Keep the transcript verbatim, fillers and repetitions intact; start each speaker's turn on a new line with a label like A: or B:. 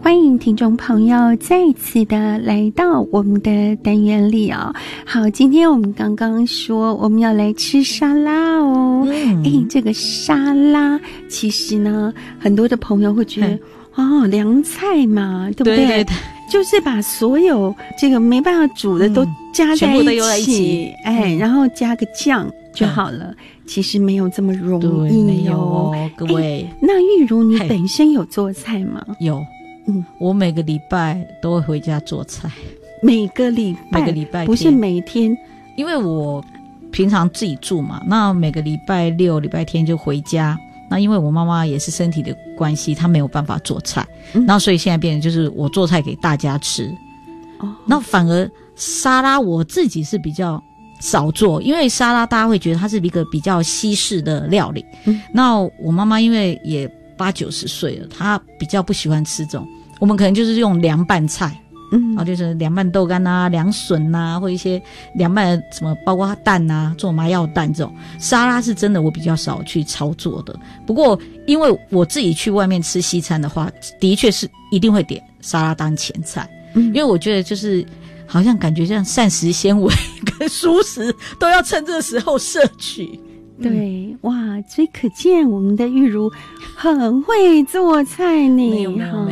A: 欢迎听众朋友再次的来到我们的单元里哦。好，今天我们刚刚说我们要来吃沙拉哦。嗯，诶，这个沙拉其实呢，很多的朋友会觉得哦，凉菜嘛，对不对？对对对，就是把所有这个没办法煮的都加在一起，嗯、全部都有在一起，哎，然后加个酱就好了。嗯，其实没有这么容易哦，
B: 没有哦，各位。
A: 那玉如，你本身有做菜吗？
B: 有。嗯，我每个礼拜都会回家做菜。
A: 每个礼拜，
B: 每个礼拜
A: 不是每天，
B: 因为我平常自己住嘛，那每个礼拜六、礼拜天就回家。那因为我妈妈也是身体的关系，她没有办法做菜，嗯、然后所以现在变成就是我做菜给大家吃。哦，那反而沙拉我自己是比较少做，因为沙拉大家会觉得它是一个比较西式的料理。嗯，那我妈妈因为也八九十岁了，她比较不喜欢吃这种，我们可能就是用凉拌菜，嗯，然后就是凉拌豆干啊、凉笋啊，或一些凉拌什么，包括蛋啊，做麻药蛋这种。沙拉是真的我比较少去操作的，不过因为我自己去外面吃西餐的话，的确是一定会点沙拉当前菜，嗯，因为我觉得就是好像感觉像膳食纤维跟蔬食都要趁这个时候摄取。
A: 对，嗯、哇，所以可见我们的玉如很会做菜呢。
B: 没有没有没